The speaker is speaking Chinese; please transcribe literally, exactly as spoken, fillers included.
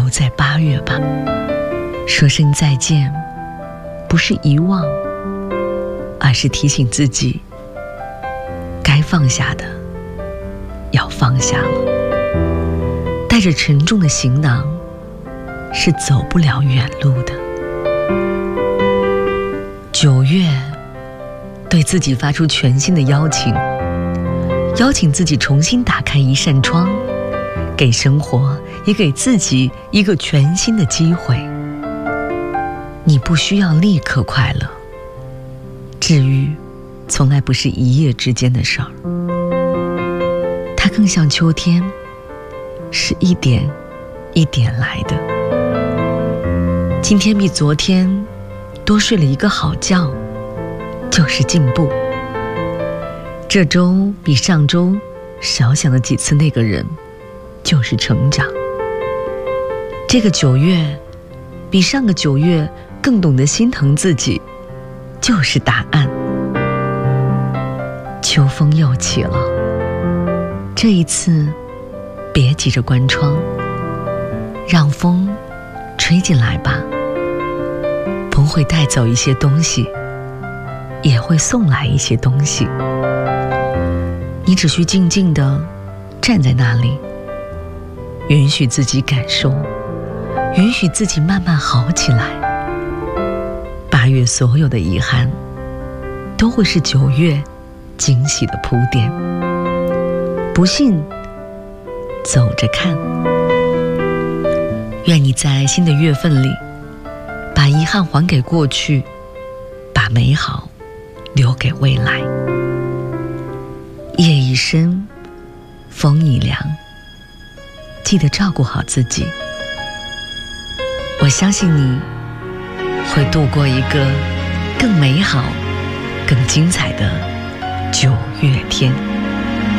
在八月吧。说声再见，不是遗忘，而是提醒自己，该放下的要放下了。带着沉重的行囊，是走不了远路的。九月，对自己发出全新的邀请，邀请自己重新打开一扇窗，给生活也给自己一个全新的机会。你不需要立刻快乐，治愈从来不是一夜之间的事儿，它更像秋天，是一点一点来的。今天比昨天多睡了一个好觉，就是进步。这周比上周少想了几次那个人，就是成长。这个九月比上个九月更懂得心疼自己，就是答案。秋风又起了，这一次别急着关窗，让风吹进来吧。风会带走一些东西，也会送来一些东西。你只需静静地站在那里，允许自己感受，允许自己慢慢好起来。八月所有的遗憾，都会是九月惊喜的铺垫。不信，走着看。愿你在新的月份里，把遗憾还给过去，把美好留给未来。夜已深，风已凉，记得照顾好自己。我相信你会度过一个更美好、更精彩的九月天。